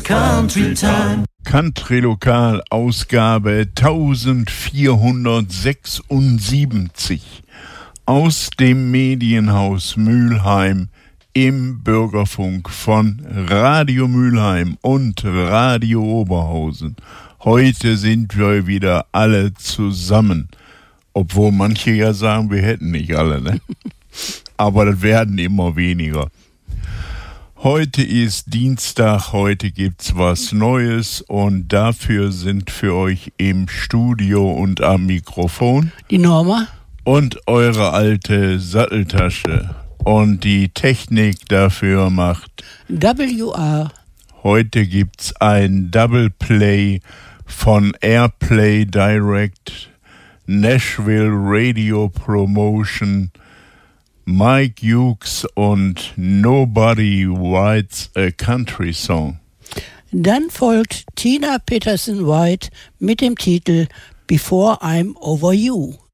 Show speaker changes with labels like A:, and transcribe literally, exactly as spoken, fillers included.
A: Country Time.
B: Country Lokal, Ausgabe vierzehnhundertsechsundsiebzig aus dem Medienhaus Mülheim im Bürgerfunk von Radio Mülheim und Radio Oberhausen. Heute sind wir wieder alle zusammen, obwohl manche ja sagen, wir hätten nicht alle, ne? Aber das werden immer weniger. Heute ist Dienstag, heute gibt's was Neues und dafür sind für euch im Studio und am Mikrofon
C: die Norma
B: und eure alte Satteltasche. Und die Technik dafür macht
C: W R.
B: Heute gibt's ein Double Play von Airplay Direct, Nashville Radio Promotion, Mike Hughes und Nobody Writes a Country Song.
C: Dann folgt Tina Peterson White mit dem Titel Before I'm Over You.